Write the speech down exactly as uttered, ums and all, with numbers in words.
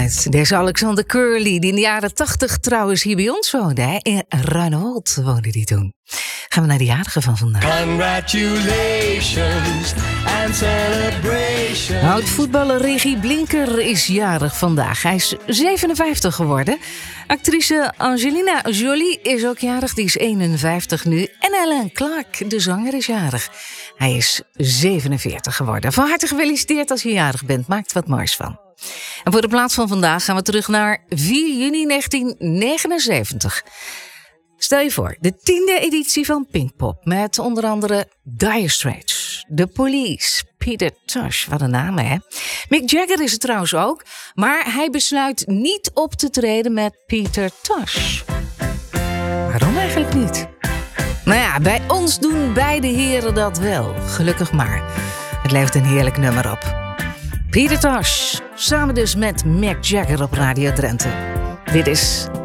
Deze Alexander Curly, die in de jaren tachtig trouwens hier bij ons woonde. Hè? In Ruinewold woonde die toen. Gaan we naar de jarige van vandaag. Congratulations and celebrations. Oud-voetballer Regie Blinker is jarig vandaag. Hij is zevenenvijftig geworden. Actrice Angelina Jolie is ook jarig. Die is eenenvijftig nu. En Alan Clark, de zanger, is jarig. Hij is zevenenveertig geworden. Van harte gefeliciteerd als je jarig bent. Maak er wat moois van. En voor de plaats van vandaag gaan we terug naar vier juni negentien negenenzeventig. Stel je voor, de tiende editie van Pinkpop met onder andere Dire Straits, The Police, Peter Tosh, wat een naam hè. Mick Jagger is het trouwens ook, maar hij besluit niet op te treden met Peter Tosh. Waarom eigenlijk niet? Nou ja, bij ons doen beide heren dat wel, gelukkig maar. Het levert een heerlijk nummer op. Peter Tosh, samen dus met Mick Jagger op Radio Drenthe. Dit is